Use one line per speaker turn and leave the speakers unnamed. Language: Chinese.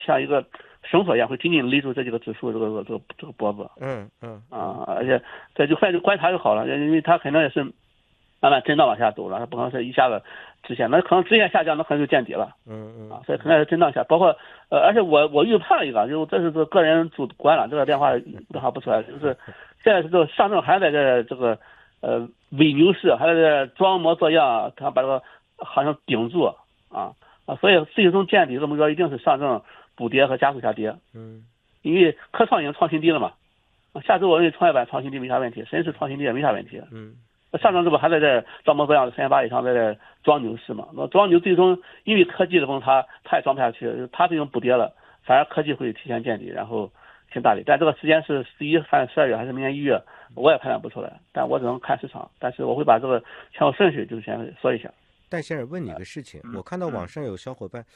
像一个绳索一样，会紧紧勒住这几个指数这个脖子。而且这就反正观察就好了，因为它可能也是慢慢震荡往下走了，它不可能是一下子直线，那可能直线下降，那可能就见底了。所以可能是震荡下，包括而且我预判了一个，就这是个人主观了，这个变化不出来，就是现在是这个上证还在这个伪牛市，还在装模作样，它把这个好像顶住所以最终见底的目标一定是上证补跌和加速下跌。因为科创已经创新低了嘛，下周我认为创业板创新低没啥问题，深市创新低也没啥问题。上证这不还在这装模作样3800以上在这装牛市嘛？那装牛最终因为科技的风它也装不下去，它最终补跌了，反而科技会提前见底，然后挺大的。但这个时间是12月还是明年1月，我也判断不出来，但我只能看市场。但是我会把这个前后顺序就先说一下。
但先生问你个事情，我看到网上有小伙伴